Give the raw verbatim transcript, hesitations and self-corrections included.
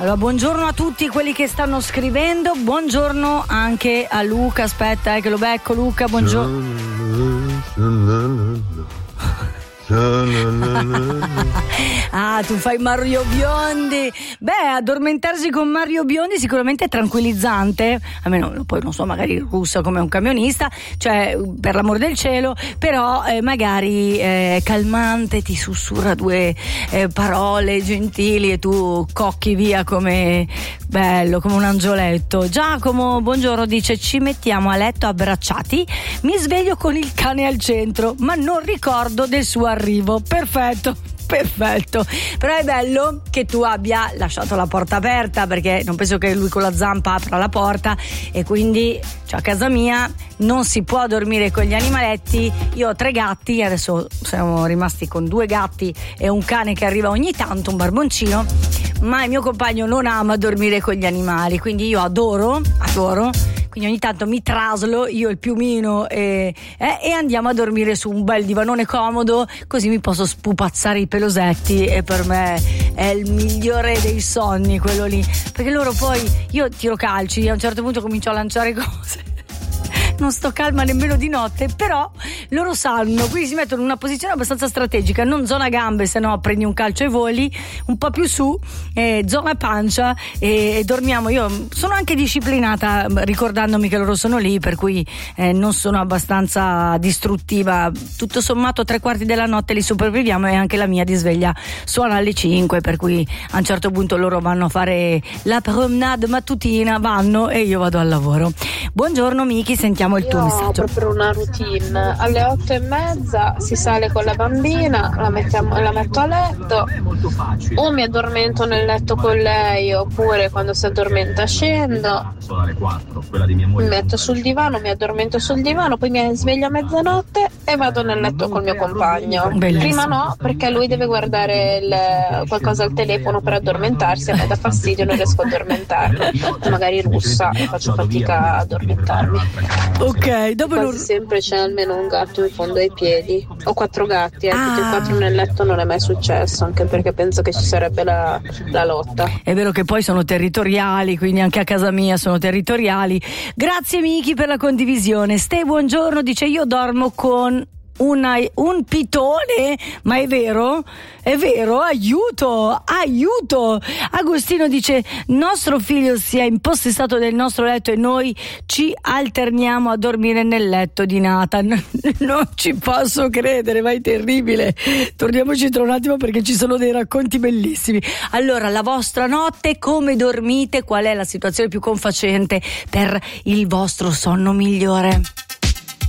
Allora, buongiorno a tutti quelli che stanno scrivendo, buongiorno anche a Luca, aspetta eh, che lo becco Luca, buongiorno. Ah, tu fai Mario Biondi. Beh, addormentarsi con Mario Biondi sicuramente è tranquillizzante, almeno poi non so, magari russa come un camionista, cioè per l'amor del cielo, però eh, magari eh, calmante, ti sussurra due eh, parole gentili e tu cocchi via come bello, come un angioletto. Giacomo, buongiorno, dice: ci mettiamo a letto abbracciati, mi sveglio con il cane al centro, ma non ricordo del suo arrivo. Perfetto, perfetto. Però è bello che tu abbia lasciato la porta aperta, perché non penso che lui con la zampa apra la porta, e quindi cioè, a casa mia non si può dormire con gli animaletti. Io ho tre gatti, adesso siamo rimasti con due gatti e un cane che arriva ogni tanto, un barboncino, ma il mio compagno non ama dormire con gli animali, quindi io adoro, adoro quindi ogni tanto mi traslo io il piumino e, eh, e andiamo a dormire su un bel divanone comodo, così mi posso spupazzare i pelosetti, e per me è il migliore dei sonni quello lì, perché loro poi, io tiro calci, a un certo punto comincio a lanciare cose, non sto calma nemmeno di notte, però loro sanno, quindi si mettono in una posizione abbastanza strategica, non zona gambe, se no prendi un calcio e voli, un po' più su, eh, zona pancia, e, e dormiamo. Io sono anche disciplinata ricordandomi che loro sono lì, per cui eh, non sono abbastanza distruttiva, tutto sommato tre quarti della notte li sopravviviamo, e anche la mia di sveglia suona alle cinque, per cui a un certo punto loro vanno a fare la promenade mattutina, vanno e io vado al lavoro. Buongiorno Miki, sentiamo il tuo Io messaggio. ho proprio una routine: alle otto e mezza si sale con la bambina, la, mettiamo, la metto a letto, o mi addormento nel letto con lei, oppure quando si addormenta scendo, mi metto sul divano, mi addormento sul divano, poi mi sveglio a mezzanotte e vado nel letto col mio compagno. Bellissimo. Prima no, perché lui deve guardare il, qualcosa al telefono per addormentarsi, a me dà fastidio, non riesco a addormentarlo, magari russa e faccio fatica a addormentarmi. Ok, dopo Quasi non... sempre c'è almeno un gatto in fondo ai piedi. Ho quattro gatti, eh, Ah. tutti e quattro nel letto non è mai successo, anche perché penso che ci sarebbe la, la lotta. È vero che poi sono territoriali, quindi anche a casa mia sono territoriali. Grazie Miki per la condivisione. Ste, buongiorno, dice: io dormo con Una, un pitone, ma è vero? È vero? Aiuto, aiuto. Agostino dice: nostro figlio si è impossessato del nostro letto e noi ci alterniamo a dormire nel letto di Nathan. Non ci posso credere, ma è terribile. Torniamoci tra un attimo, perché ci sono dei racconti bellissimi. Allora, la vostra notte, come dormite? Qual è la situazione più confacente per il vostro sonno migliore?